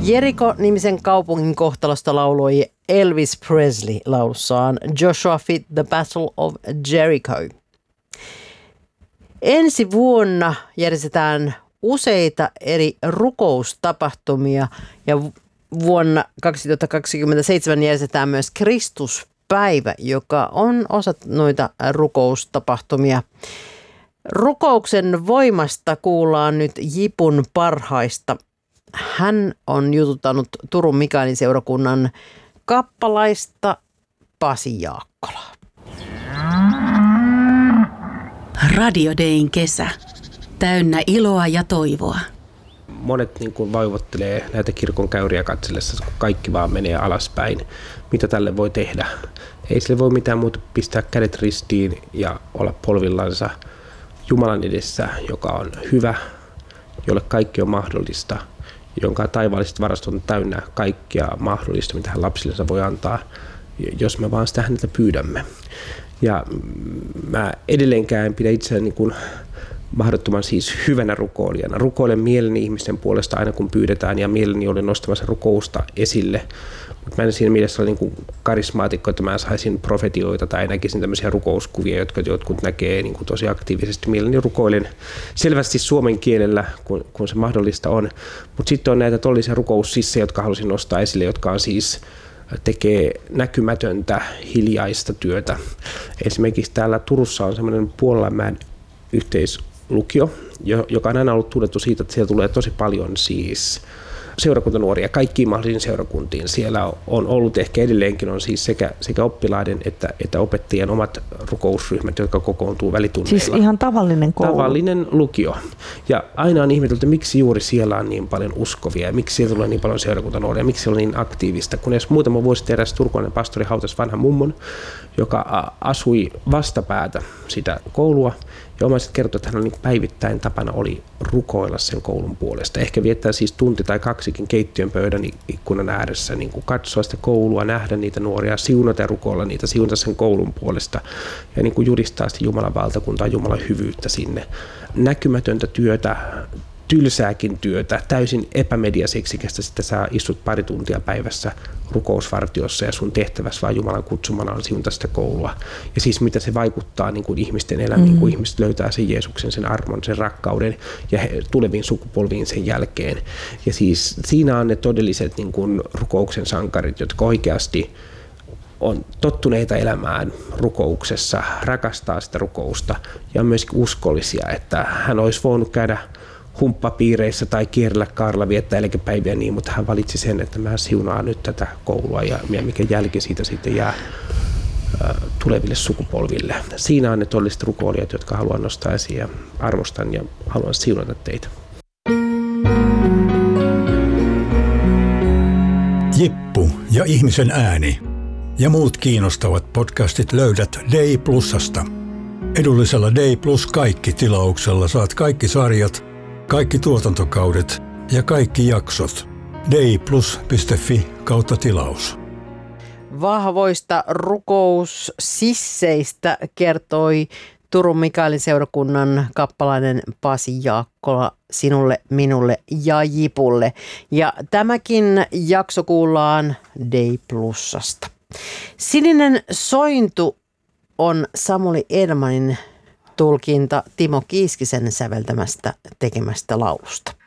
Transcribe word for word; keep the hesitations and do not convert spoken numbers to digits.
Jericho-nimisen kaupungin kohtalosta lauloi Elvis Presley laulussaan Joshua Fit the Battle of Jericho. Ensi vuonna järjestetään useita eri rukoustapahtumia ja vuonna kaksituhattakaksikymmentäseitsemän järjestetään myös Kristuspäivä, joka on osa noita rukoustapahtumia. Rukouksen voimasta kuullaan nyt Jipun parhaista. Hän on jututtanut Turun Mikaelin seurakunnan kappalaista Pasi Jaakkolaa. Radio Dayn kesä. Täynnä iloa ja toivoa. Monet niin kuin vaivottelee näitä kirkon käyriä katsellessa, kun kaikki vaan menee alaspäin. Mitä tälle voi tehdä? Ei sille voi mitään muuta pistää kädet ristiin ja olla polvillansa Jumalan edessä, joka on hyvä, jolle kaikki on mahdollista, jonka taivaalliset varastot on täynnä kaikkia mahdollista, mitä hän lapsillensa voi antaa, jos me vaan sitä häneltä pyydämme. Ja mä edelleenkään en pidä itseäni niin kuin mahdottoman siis hyvänä rukoilijana. Rukoilen mieleni ihmisten puolesta aina kun pyydetään ja mieleni olen nostamassa rukousta esille. Mutta mä en siinä mielessä ole niin kuin karismaatikko, että mä saisin profetioita tai näkisin tämmöisiä rukouskuvia, jotka jotkut näkee niin kuin tosi aktiivisesti. Mieleni rukoilen selvästi suomen kielellä, kun, kun se mahdollista on. Mutta sitten on näitä todellisia rukoussissejä, jotka halusin nostaa esille, jotka on siis tekee näkymätöntä, hiljaista työtä. Esimerkiksi täällä Turussa on semmoinen Puolanmäen yhteislukio, joka on aina ollut tunnettu siitä, että siellä tulee tosi paljon siis seurakuntanuoria kaikkiin mahdollisiin seurakuntiin. Siellä on ollut, ehkä edelleenkin on siis sekä, sekä oppilaiden että, että opettajien omat rukousryhmät, jotka kokoontuu välitunneilla. Siis ihan tavallinen koulu. Tavallinen lukio. Ja aina on ihmetelty, miksi juuri siellä on niin paljon uskovia ja miksi siellä tulee niin paljon seurakuntanuoria, miksi se on niin aktiivista. Kun edes muutama vuosi sitten eräs turkulainen pastori hautasi vanhan mummon, joka asui vastapäätä sitä koulua. Ja omaiset kertoi, että hän päivittäin tapana oli rukoilla sen koulun puolesta. Ehkä viettää siis tunti tai kaksikin keittiön pöydän ikkunan ääressä, niin kuin katsoa sitä koulua, nähdä niitä nuoria, siunata ja rukoilla niitä, siunata sen koulun puolesta ja niin kuin julistaa sitä Jumalan valtakuntaa, Jumalan hyvyyttä sinne. Näkymätöntä työtä, tylsääkin työtä, täysin epämediaseksikästä, sitten sä istut pari tuntia päivässä rukousvartiossa ja sun tehtävässä vaan Jumalan kutsumana on siunata sitä koulua. Ja siis mitä se vaikuttaa niin kuin ihmisten elämään, mm. kun ihmiset löytää sen Jeesuksen, sen armon, sen rakkauden ja tuleviin sukupolviin sen jälkeen. Ja siis siinä on ne todelliset niin kuin rukouksen sankarit, jotka oikeasti on tottuneita elämään rukouksessa, rakastaa sitä rukousta ja on myöskin uskollisia, että hän olisi voinut käydä humppapiireissä tai kierrellä kaarella viettää eläkepäiviä niin, mutta hän valitsi sen, että mä siunaan nyt tätä koulua ja mikä jälki siitä sitten jää ä, tuleville sukupolville. Siinä on ne todelliset rukoilijat, jotka haluan nostaa esiin ja arvostan ja haluan siunata teitä. Jippu ja ihmisen ääni ja muut kiinnostavat podcastit löydät Day Plusasta. Edullisella Day Plus kaikki tilauksella saat kaikki sarjat, kaikki tuotantokaudet ja kaikki jaksot. dayplus piste fi kautta tilaus. Vahvoista rukoussisseistä kertoi Turun Mikaelin seurakunnan kappalainen Pasi Jaakkola sinulle, minulle ja Jipulle. Ja tämäkin jakso kuullaan Day Plusasta. Sininen sointu on Samuli Edmanin tulkinta Timo Kiiskisen säveltämästä tekemästä laulusta.